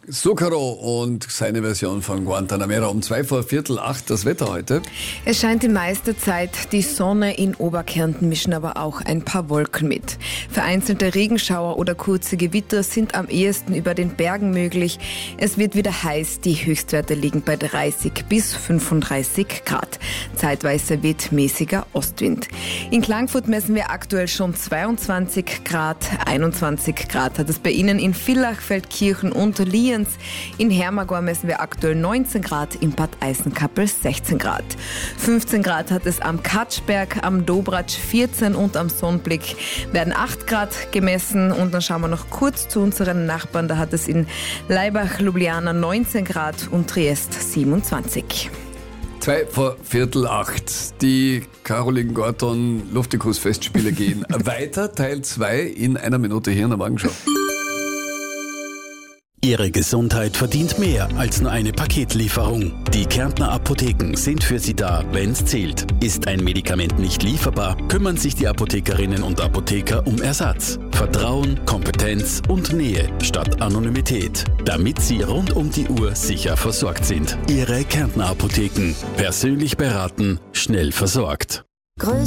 Zucchero und seine Version von Guantanamera um 7:45 das Wetter heute. Es scheint die meiste Zeit die Sonne, in Oberkärnten mischen aber auch ein paar Wolken mit. Vereinzelte Regenschauer oder kurze Gewitter sind am ehesten über den Bergen möglich. Es wird wieder heiß, die Höchstwerte liegen bei 30 bis 35 Grad. Zeitweise weht mäßiger Ostwind. In Klagenfurt messen wir aktuell schon 22 Grad, 21 Grad hat es bei Ihnen in Villach, Feldkirchen und Lienz. In Hermagor messen wir aktuell 19 Grad, in Bad Eisenkappel 16 Grad. 15 Grad hat es am Katschberg, am Dobratsch 14 und am Sonnblick werden 8 Grad gemessen. Und dann schauen wir noch kurz zu unseren Nachbarn. Da hat es in Laibach, Ljubljana 19 Grad und Triest 27. 7:45. Die Caroline Gordon Luftikus-Festspiele gehen weiter. Teil 2 in einer Minute hier in der Morgenschau. Ihre Gesundheit verdient mehr als nur eine Paketlieferung. Die Kärntner Apotheken sind für Sie da, wenn's zählt. Ist ein Medikament nicht lieferbar, kümmern sich die Apothekerinnen und Apotheker um Ersatz. Vertrauen, Kompetenz und Nähe statt Anonymität, damit Sie rund um die Uhr sicher versorgt sind. Ihre Kärntner Apotheken. Persönlich beraten, schnell versorgt.